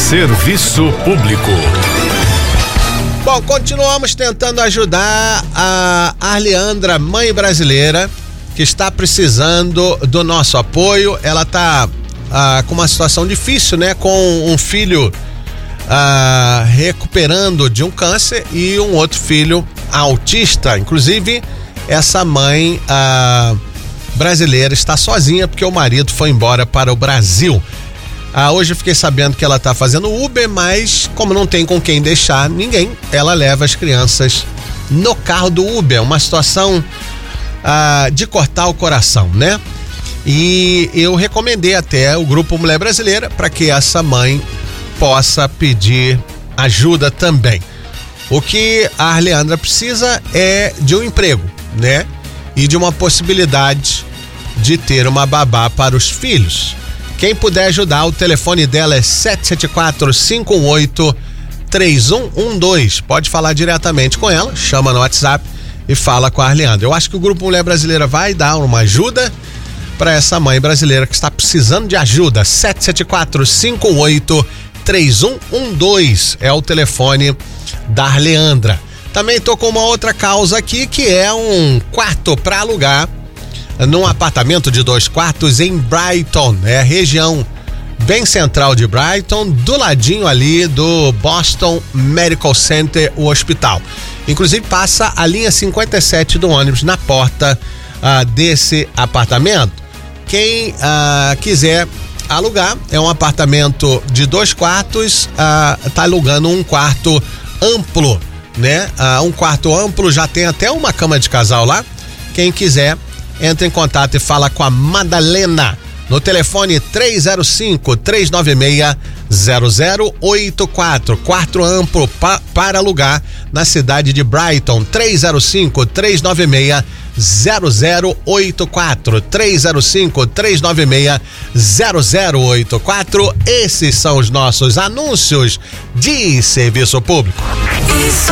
Serviço Público. Bom, continuamos tentando ajudar a Arleandra, mãe brasileira, que está precisando do nosso apoio. Ela está com uma situação difícil, né? Com um filho recuperando de um câncer e um outro filho autista. Inclusive, essa mãe brasileira está sozinha porque o marido foi embora para o Brasil. Hoje eu fiquei sabendo que ela está fazendo Uber, mas como não tem com quem deixar ninguém, ela leva as crianças no carro do Uber. Uma situação de cortar o coração, né? E eu recomendei até o Grupo Mulher Brasileira para que essa mãe possa pedir ajuda também. O que a Arleandra precisa é de um emprego, né? E de uma possibilidade de ter uma babá para os filhos. Quem puder ajudar, o telefone dela é 774-58-3112. Pode falar diretamente com ela, chama no WhatsApp e fala com a Arleandra. Eu acho que o Grupo Mulher Brasileira vai dar uma ajuda para essa mãe brasileira que está precisando de ajuda. 774-58-3112 é o telefone da Arleandra. Também tô com uma outra causa aqui, que é um quarto para alugar num apartamento de 2 quartos em Brighton, região bem central de Brighton, do ladinho ali do Boston Medical Center, o hospital. Inclusive passa a linha 57 do ônibus na porta desse apartamento. Quem quiser alugar, é um apartamento de 2 quartos, tá alugando um quarto amplo, né? Um quarto amplo, já tem até uma cama de casal lá. Quem quiser, entra em contato e fala com a Madalena no telefone 305-396-0084. Quarto amplo para alugar na cidade de Brighton. 305-396-0084. 305-396-0084. Esses são os nossos anúncios de serviço público. Isso